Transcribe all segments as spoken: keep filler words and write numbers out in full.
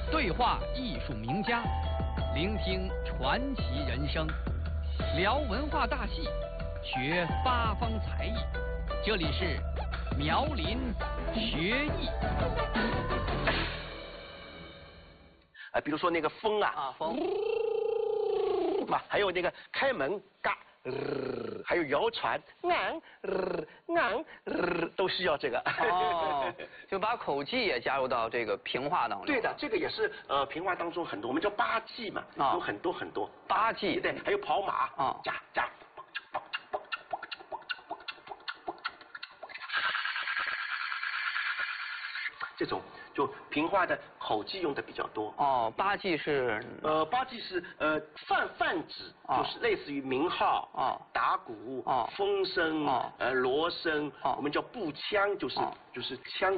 对话艺术名家，聆听传奇人生，聊文化大戏，学八方才艺。这里是苗林学艺。 啊，比如说那个风啊， 啊，风， 嘛，还有那个开门嘎。呃，还有谣传，昂，昂，都需要这个。 哦，就把口技也加入到这个评话当中。 对的，这个也是呃评话当中很多，我们叫八技嘛， 啊、 有很多很多。 八技， 对，还有跑马， 啊， 加加。这种就评话的口技用的比较多。 哦，八技是呃，八技是呃泛泛指， 哦、 就是类似于鸣号、 哦、 打鼓、 哦、 风声、 哦、 呃锣声， 哦、 我们叫步枪，就是、 哦、 就是枪。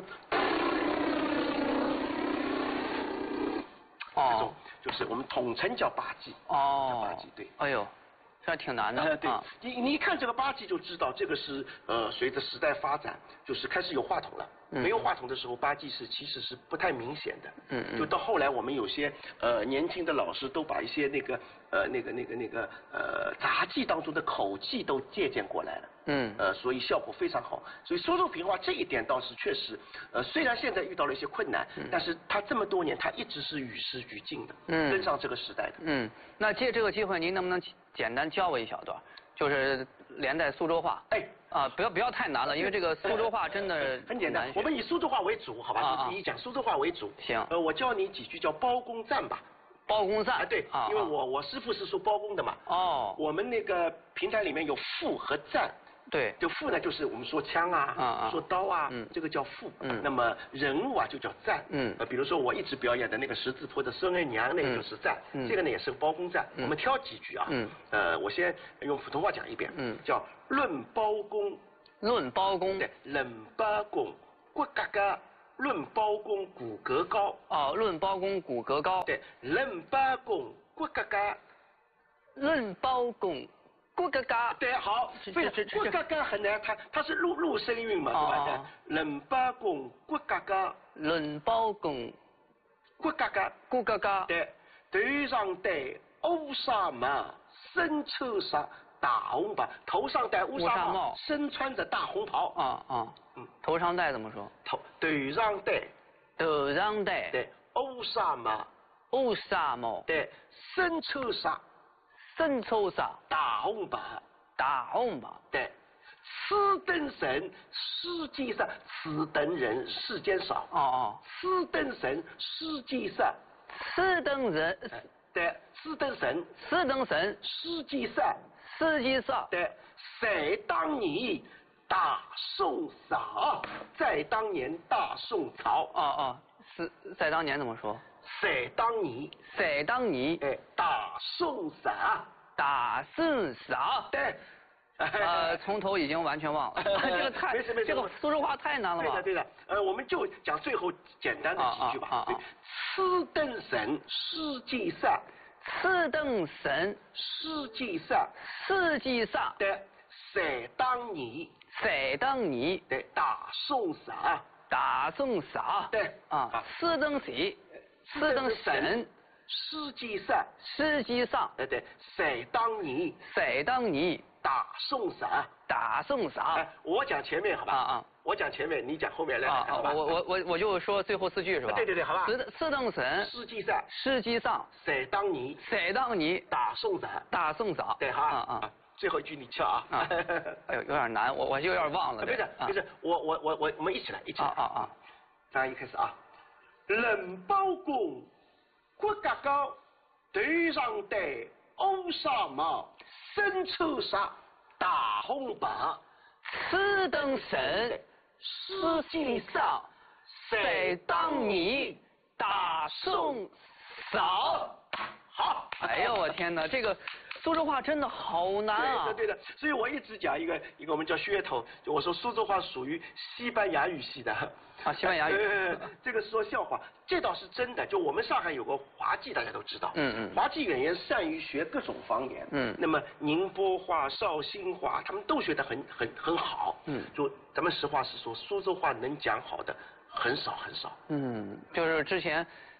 哦， 这种就是我们统称叫八技。 哦， 叫八技，对。 哎呦。这挺难的。 呃，对， 啊、 你你一看这个八技就知道，这个是呃随着时代发展，就是开始有话筒了。嗯、没有话筒的时候，八技是其实是不太明显的。 嗯嗯。 就到后来，我们有些呃年轻的老师都把一些那个呃那个那个那个呃杂技当中的口技都借鉴过来了。 嗯。 呃，所以效果非常好。所以苏州评话这一点倒是确实，呃，虽然现在遇到了一些困难，嗯、但是他这么多年，他一直是与时俱进的，嗯，跟上这个时代的。 嗯，那借这个机会，您能不能简单教我一小段？就是连带苏州话。 哎， 啊，不要不要太难了，因为这个苏州话真的很简单。我们以苏州话为主，好吧？ 啊、 第一讲苏州话为主。 行。 呃，我教你几句叫包公赞吧。 包公赞。 啊，对， 啊、 因为我我师傅是说包公的嘛。 哦。 我们那个评弹里面有副和赞。 对。 就副呢，就是我们说枪啊， 啊说刀啊， 嗯， 这个叫副。 嗯。 那么人物啊就叫赞。 嗯。 呃，比如说我一直表演的那个十字坡的孙二娘，那个就是赞。嗯。这个呢也是包公赞。嗯。我们挑几句啊。嗯。呃，我先用普通话讲一遍。嗯。叫论包公。 论包公。 对，论包公骨嘎嘎，论包公骨骼高。 哦，论包公骨骼高。 对，论包公骨嘎嘎， 论包公。骨嘎嘎， 对，好，非常骨嘎嘎很难，它它是入入声韵嘛，对吧？论包公骨嘎嘎， 论包公骨嘎嘎， 骨嘎嘎， 对，头上戴乌纱帽，身穿上大红袍，头上戴乌纱帽，身穿着大红袍。 啊啊，嗯，头上戴怎么说？ 头头上戴， 头上戴， 对，乌纱帽， 乌纱帽， 对，身穿上。 身穿上大红袍， 大红袍， 对，此等人世间上，此等人世间少。 哦哦， 此等人世间上， 此等人， 对，此等人， 此等人世间上， 世间上， 对，在当年大宋朝，在当年大宋朝。 哦哦，是在当年怎么说？ 在当年， 在当年， 哎，大宋朝， 大宋朝， 对， 呃，从头已经完全忘了，这个太， 没事没事， 这个苏州话太难了吧？ 对的对的，呃，我们就讲最后简单的几句吧。 啊啊啊啊、 此等人世间上， 此等人世间上， 世间上， 对，在当年， 在当年， 对，大宋朝。 大宋朝， 对啊，此等人，此等人， 世间上， 世间上， 对对，在当年， 在当年， 大宋朝， 大宋朝。 哎，我讲前面好吧？ 啊啊， 我讲前面，你讲后面来， 啊好吧？ 我我我我就说最后四句是吧？ 对对对，好吧。 此此等人， 世间上， 世间上， 在当年， 在当年， 大宋朝， 大宋朝。 对哈。 啊啊。 最后一句你敲啊！ 啊哎呦，有点难，我我就有点忘了。 没事没事，我我我我我们一起来，一起来。 啊啊啊！ 咱一开始啊，论包公骨架高，头上戴乌纱帽，身穿上大红袍。 此等人，世间上，在当年大宋朝。 好， 哎呦我天哪，这个苏州话真的好难啊！ 对的对的，所以我一直讲一个一个我们叫噱头，就我说苏州话属于西班牙语系的。 啊，西班牙语。 呃，这个说笑话，这倒是真的。就我们上海有个滑稽，大家都知道。 嗯嗯。 滑稽演员善于学各种方言。 嗯。 那么宁波话、绍兴话，他们都学得很很很好。 嗯。 就咱们实话实说，苏州话能讲好的很少很少。 嗯，就是之前。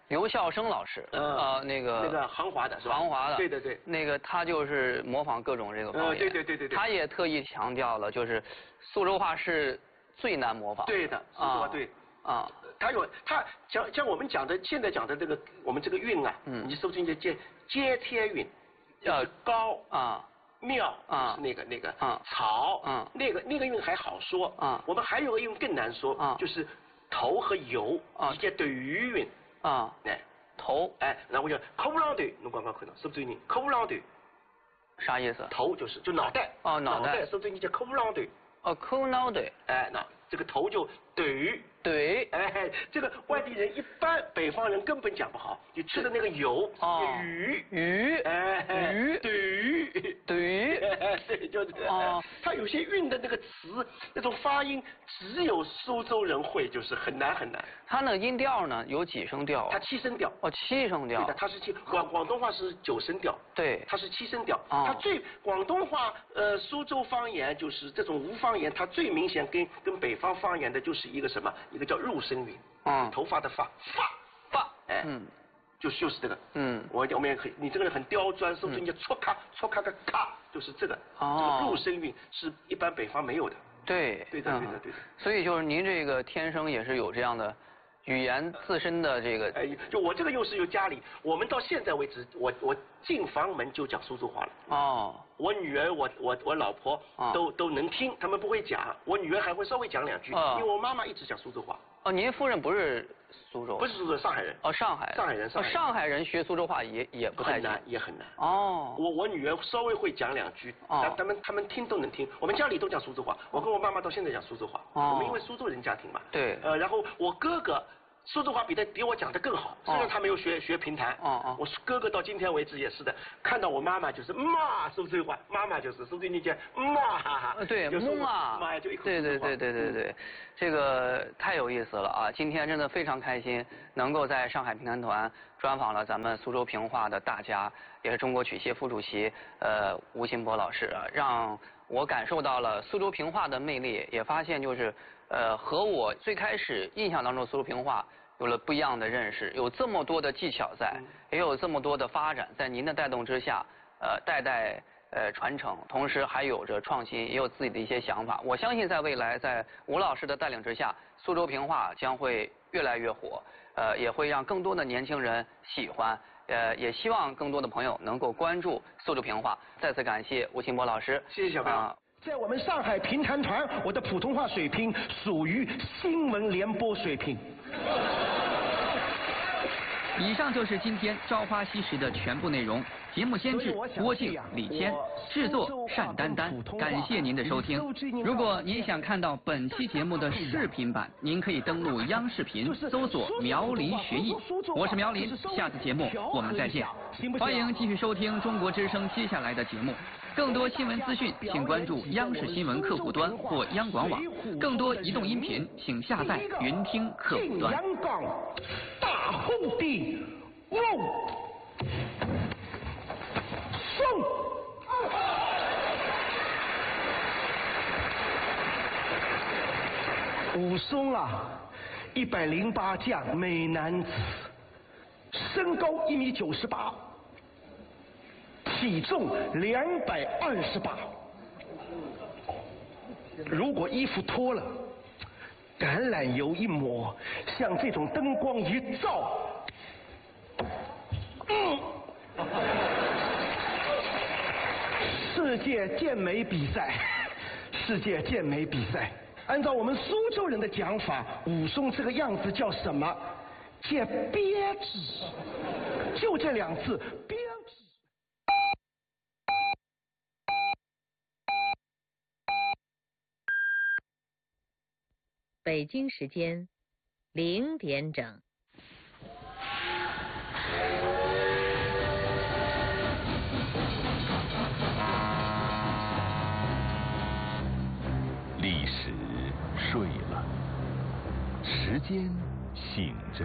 刘孝生老师， 呃呃，那个那个杭华的是吧？ 杭华的， 对对对， 那个他就是模仿各种这个方言， 呃，对对对对对， 他也特意强调了，就是苏州话是最难模仿。 对的，苏州话对。 啊， 他有他像像我们讲的现在讲的这个我们这个韵啊，嗯，你搜进去接接贴韵，就是高啊。庙啊，是那个那个啊，草啊，那个那个韵还好说啊。我们还有个韵更难说啊，就是头和油啊，接对语韵啊。哎，头哎，然后我就口浪对，侬刚刚看到是不是你口浪对？ 啥意思？ 头就是就脑袋哦，脑袋， 是不是你叫口浪对？ 哦，口脑袋。 哎，那这个头就对。 对， 哎，这个外地人一般北方人根本讲不好，就吃的那个油，鱼鱼， 哎， 鱼， 对鱼， 对， 对，就是哦，它有些韵的那个词，那种发音只有苏州人会，就是很难很难。 它那个音调呢，有几声调？ 它七声调。 哦，七声调。 对的，它是七广广东话是九声调。 对， 它是七声调。哦。它最广东话呃苏州方言就是这种吴方言，它最明显跟跟北方方言的就是一个什么？一个叫入声韵，嗯，头发的发发发，哎，嗯，就就是这个，嗯，我我们也可以，你这个人很刁钻，是不是？你戳咔戳咔个咔，就是这个，哦，这个入声韵是一般北方没有的， 对， 对的，对的，对的。 所以就是您这个天生也是有这样的语言自身的这个， 哎，就我这个优势，有家里，我们到现在为止，我我进房门就讲苏州话了，哦。我女儿，我我我老婆都都能听，他们不会讲。我女儿还会稍微讲两句，因为我妈妈一直讲苏州话。 哦，您夫人不是苏州？ 不是苏州，上海人。 哦，上海。 上海人，上海。 上海人学苏州话也也不太难，也很难。 哦。 我我女儿稍微会讲两句，但他们他们听都能听。我们家里都讲苏州话，我跟我妈妈到现在讲苏州话。哦。我们因为苏州人家庭嘛。 对。 呃，然后我哥哥。苏州话比他比我讲的更好，虽然他没有学学评弹。哦哦。我哥哥到今天为止也是的，看到我妈妈就是妈苏州话，妈妈就是苏州人讲妈。 呃对，妈。 妈就一口对对对对对对，这个太有意思了啊！今天真的非常开心，能够在上海评弹团专访了咱们苏州评话的大家，也是中国曲协副主席呃吴新波老师啊，让我感受到了苏州评话的魅力，也发现就是呃和我最开始印象当中苏州评话有了不一样的认识，有这么多的技巧在，也有这么多的发展，在您的带动之下，呃，代代呃传承，同时还有着创新，也有自己的一些想法。我相信在未来，在吴老师的带领之下，苏州评话将会越来越火，呃，也会让更多的年轻人喜欢，呃，也希望更多的朋友能够关注苏州评话。再次感谢吴新波老师， 谢谢小朋友。呃在我们上海评弹团，我的普通话水平属于新闻联播水平。 以上就是今天《朝花夕拾》的全部内容。节目监制郭靖、李谦，制作单丹丹。感谢您的收听。如果您想看到本期节目的视频版，您可以登录央视频搜索“苗林学艺”。我是苗林，下次节目我们再见。欢迎继续收听中国之声接下来的节目。更多新闻资讯，请关注央视新闻客户端或央广网。更多移动音频，请下载云听客户端。 阳岗大红的龙送。武松啊，一百零八将，美男子，身高一米九十八。体重两百二十八，如果衣服脱了，橄榄油一抹，像这种灯光一照，嗯，世界健美比赛，世界健美比赛，按照我们苏州人的讲法，武松这个样子叫什么？叫憋子，就这两字，憋子。 北京时间零点整。 历史睡了，时间醒着，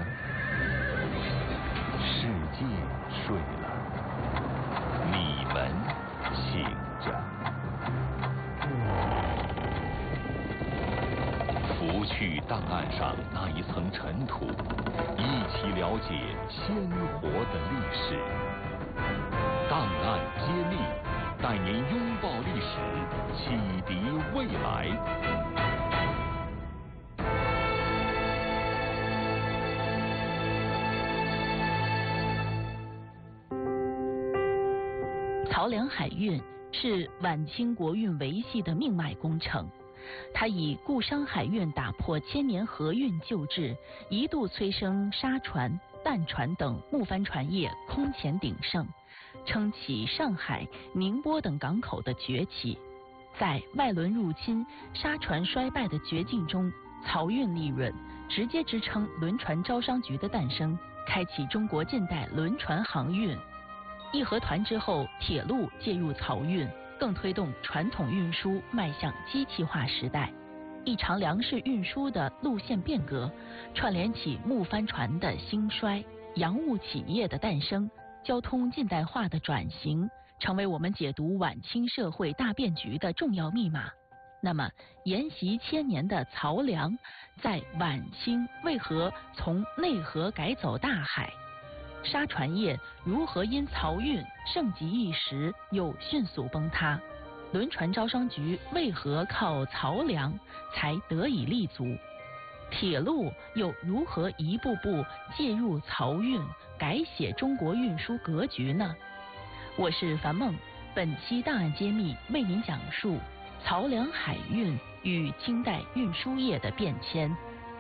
世界睡了，你们醒着。福除去档案上那一层尘土，一起了解鲜活的历史。档案揭秘，带您拥抱历史，启迪未来。 漕粮海运是晚清国运维系的命脉工程，它以固商海运打破千年河运旧制，一度催生沙船、淡船等木帆船业空前鼎盛，撑起上海、宁波等港口的崛起。在外轮入侵、沙船衰败的绝境中，漕运利润直接支撑轮船招商局的诞生，开启中国近代轮船航运。义和团之后，铁路介入漕运，更推动传统运输迈向机器化时代。一场粮食运输的路线变革，串联起木帆船的兴衰、洋务企业的诞生、交通近代化的转型，成为我们解读晚清社会大变局的重要密码。那么，沿袭千年的漕粮，在晚清为何从内河改走大海？沙船业如何因漕运盛极一时又迅速崩塌？轮船招商局为何靠漕粮才得以立足？铁路又如何一步步介入漕运，改写中国运输格局呢？我是樊梦，本期档案揭秘为您讲述漕粮海运与清代运输业的变迁。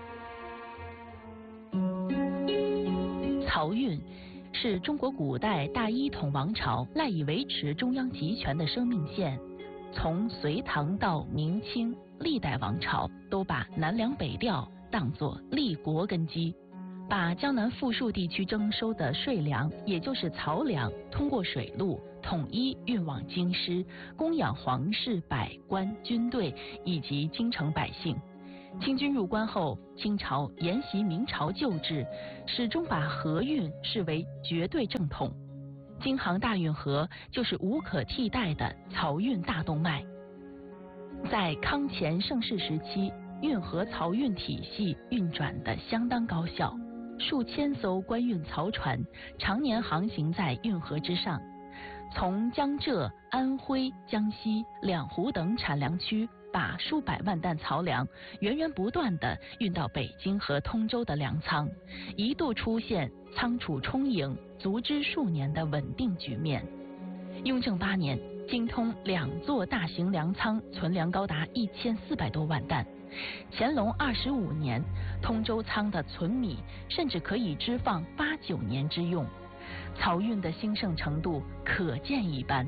漕运是中国古代大一统王朝赖以维持中央集权的生命线。从隋唐到明清，历代王朝都把南粮北调当作立国根基，把江南富庶地区征收的税粮，也就是漕粮，通过水路统一运往京师，供养皇室、百官、军队以及京城百姓。清军入关后，清朝沿袭明朝旧制，始终把河运视为绝对正统。京杭大运河就是无可替代的漕运大动脉。在康乾盛世时期，运河漕运体系运转得相当高效，数千艘官运漕船常年航行在运河之上，从江浙、安徽、江西、两湖等产粮区，把数百万担漕粮源源不断地运到北京和通州的粮仓，一度出现仓储充盈、足之数年的稳定局面。雍正八年，京通两座大型粮仓存粮高达一千四百多万担。乾隆二十五年，通州仓的存米甚至可以支放八九年之用，漕运的兴盛程度可见一斑。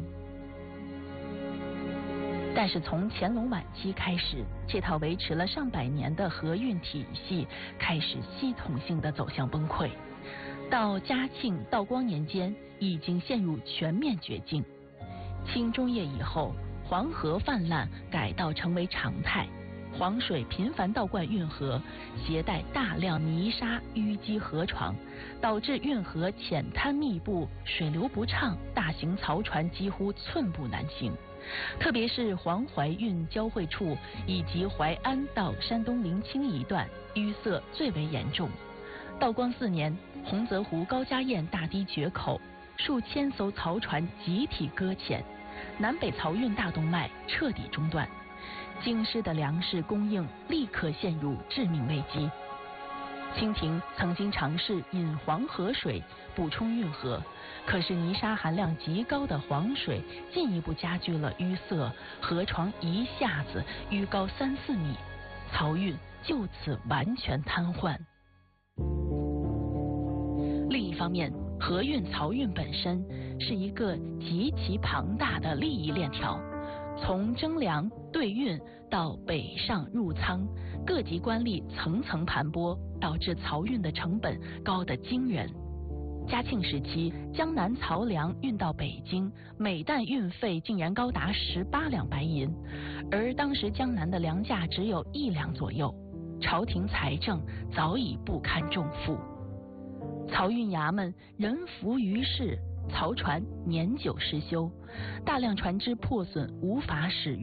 但是从乾隆晚期开始，这套维持了上百年的河运体系开始系统性的走向崩溃。到嘉庆、道光年间，已经陷入全面绝境。清中叶以后，黄河泛滥改道成为常态，黄水频繁倒灌运河，携带大量泥沙淤积河床，导致运河浅滩密布，水流不畅，大型漕船几乎寸步难行。特别是黄淮运交汇处以及淮安到山东临清一段，淤塞最为严重。道光四年，洪泽湖高家堰大堤决口，数千艘漕船集体搁浅，南北漕运大动脉彻底中断，京师的粮食供应立刻陷入致命危机。清廷曾经尝试引黄河水补充运河，可是泥沙含量极高的黄水进一步加剧了淤塞，河床一下子淤高三四米，漕运就此完全瘫痪。另一方面，河运漕运本身是一个极其庞大的利益链条，从征粮、兑运到北上入仓，各级官吏层层盘剥，导致漕运的成本高得惊人。嘉庆时期，江南漕粮运到北京，每担运费竟然高达十八两白银，而当时江南的粮价只有一两左右，朝廷财政早已不堪重负。漕运衙门人浮于事，漕船年久失修，大量船只破损无法使用，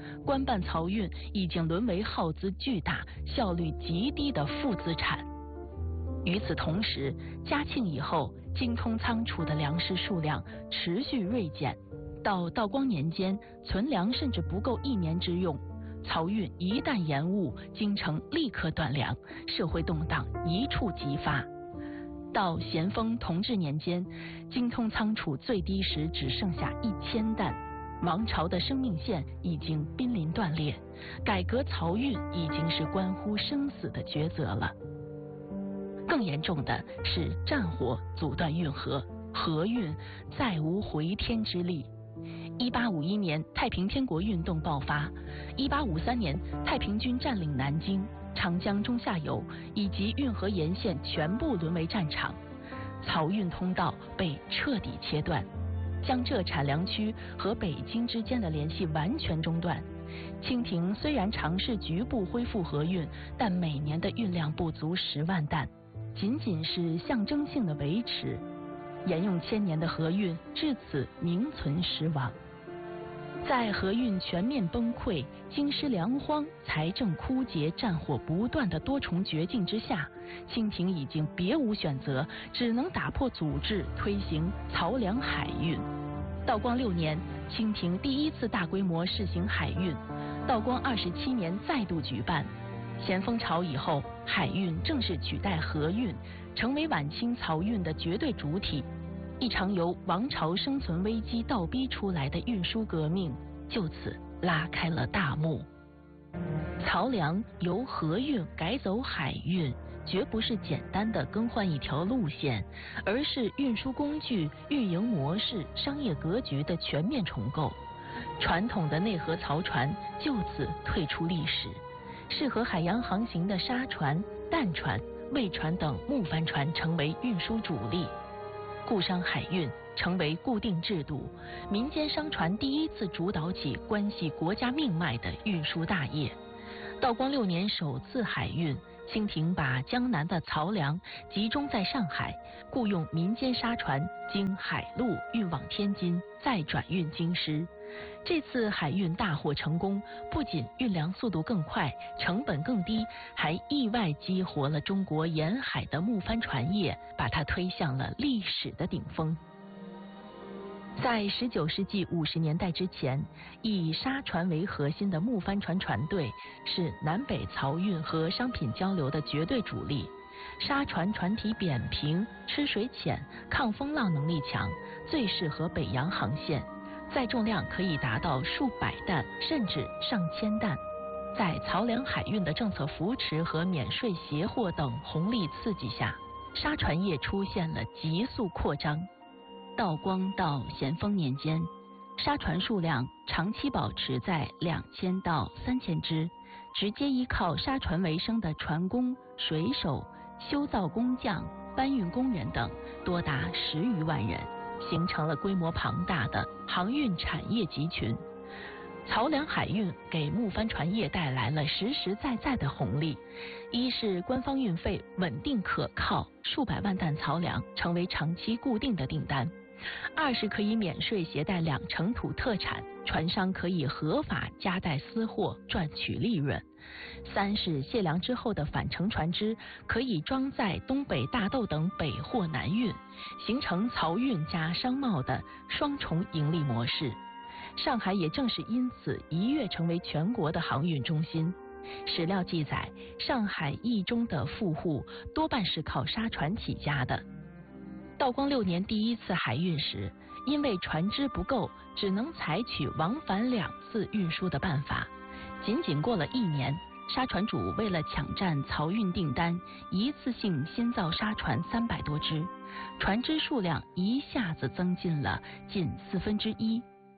官办漕运已经沦为耗资巨大、效率极低的负资产。与此同时，嘉庆以后，京通仓储的粮食数量持续锐减，到道光年间，存粮甚至不够一年之用。漕运一旦延误，京城立刻断粮，社会动荡一触即发。到咸丰同治年间，京通仓储最低时只剩下一千担，王朝的生命线已经濒临断裂，改革漕运已经是关乎生死的抉择了。更严重的是战火阻断运河，河运再无回天之力。一八五一年，太平天国运动爆发；一八五三年，太平军占领南京，长江中下游以及运河沿线全部沦为战场，漕运通道被彻底切断，江浙产粮区和北京之间的联系完全中断。清廷虽然尝试局部恢复河运，但每年的运量不足十万担，仅仅是象征性的维持。沿用千年的河运至此名存实亡。在河运全面崩溃、京师粮荒、财政枯竭、战火不断的多重绝境之下，清廷已经别无选择，只能打破祖制，推行漕粮海运。道光六年，清廷第一次大规模试行海运，道光二十七年再度举办。咸丰朝以后，海运正式取代河运，成为晚清漕运的绝对主体。一场由王朝生存危机倒逼出来的运输革命就此拉开了大幕。漕粮由河运改走海运，绝不是简单的更换一条路线，而是运输工具、运营模式、商业格局的全面重构。传统的内河漕船就此退出历史，适合海洋航行的沙船、担船、卫船等木帆船成为运输主力。固商海运成为固定制度，民间商船第一次主导起关系国家命脉的运输大业。道光六年首次海运，清廷把江南的漕粮集中在上海，雇用民间沙船经海路运往天津，再转运京师。这次海运大获成功，不仅运粮速度更快，成本更低，还意外激活了中国沿海的木帆船业，把它推向了历史的顶峰。在十九世纪五十年代之前，以沙船为核心的木帆船船队是南北漕运和商品交流的绝对主力。沙船船体扁平，吃水浅，抗风浪能力强，最适合北洋航线。载重量可以达到数百担，甚至上千担。在漕粮海运的政策扶持和免税协货等红利刺激下，沙船业出现了急速扩张。道光到咸丰年间，沙船数量长期保持在两千到三千只，直接依靠沙船为生的船工、水手、修造工匠、搬运工人等多达十余万人，形成了规模庞大的航运产业集群。漕粮海运给木帆船业带来了实实在在的红利，一是官方运费稳定可靠，数百万担漕粮成为长期固定的订单；二是可以免税携带两成土特产，船商可以合法夹带私货赚取利润；三是卸粮之后的返程船只可以装载东北大豆等北货南运，形成漕运加商贸的双重盈利模式。上海也正是因此一跃成为全国的航运中心。史料记载，上海驿中的富户多半是靠沙船起家的。道光六年第一次海运时，因为船只不够，只能采取往返两次运输的办法。仅仅过了一年，沙船主为了抢占漕运订单，一次性新造沙船三百多只，船只数量一下子增进了近四分之一。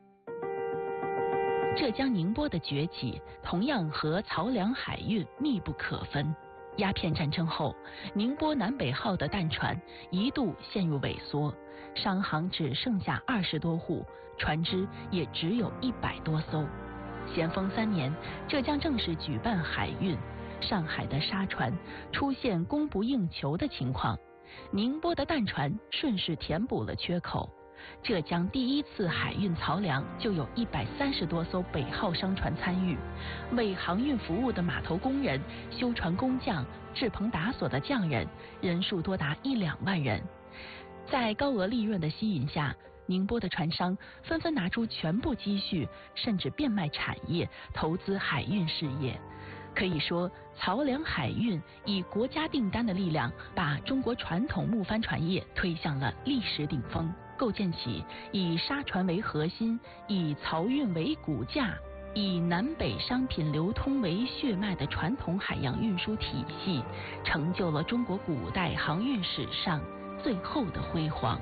浙江宁波的崛起同样和漕粮海运密不可分。鸦片战争后，宁波南北号的担船一度陷入萎缩，商行只剩下二十多户，船只也只有一百多艘。咸丰三年，浙江正式举办海运，上海的沙船出现供不应求的情况，宁波的担船顺势填补了缺口。 浙江第一次海运漕粮就有一百三十多艘北号商船参与，为航运服务的码头工人、修船工匠、制棚打锁的匠人，人数多达一两万人。在高额利润的吸引下，宁波的船商纷纷拿出全部积蓄，甚至变卖产业，投资海运事业。可以说，漕粮海运以国家订单的力量，把中国传统木帆船业推向了历史顶峰，构建起以沙船为核心、以漕运为骨架、以南北商品流通为血脉的传统海洋运输体系，成就了中国古代航运史上最后的辉煌。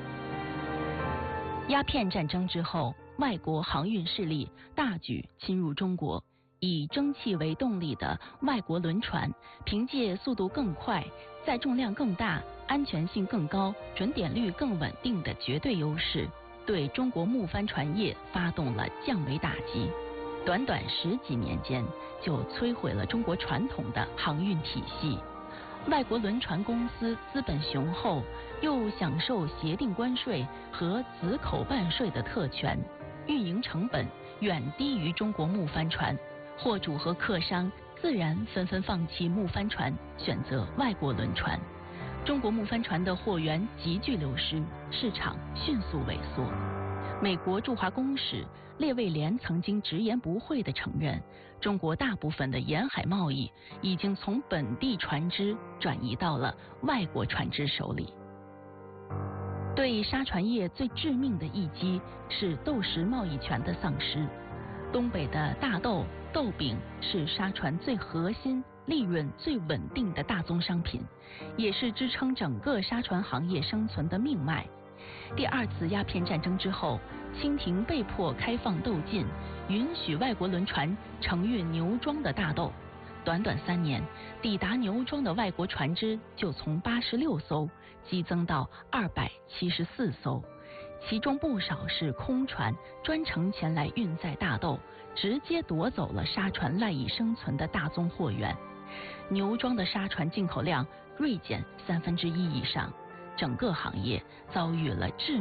鸦片战争之后，外国航运势力大举侵入中国。以蒸汽为动力的外国轮船，凭借速度更快、载重量更大、安全性更高、准点率更稳定的绝对优势，对中国木帆船业发动了降维打击。短短十几年间，就摧毁了中国传统的航运体系。外国轮船公司资本雄厚，又享受协定关税和子口办税的特权，运营成本远低于中国木帆船。货主和客商自然纷纷放弃木帆船，选择外国轮船。中国木帆船的货源急剧流失，市场迅速萎缩。美国驻华公使列卫廉曾经直言不讳地承认，中国大部分的沿海贸易已经从本地船只转移到了外国船只手里。对沙船业最致命的一击是豆食贸易权的丧失。东北的大豆、豆饼是沙船最核心、利润最稳定的大宗商品，也是支撑整个沙船行业生存的命脉。第二次鸦片战争之后，清廷被迫开放豆禁，允许外国轮船承运牛庄的大豆。短短三年，抵达牛庄的外国船只就从八十六艘激增到二百七十四艘。其中不少是空船，专程前来运载大豆，直接夺走了沙船赖以生存的大宗货源。牛庄的沙船进口量锐减三分之一以上，整个行业遭遇了致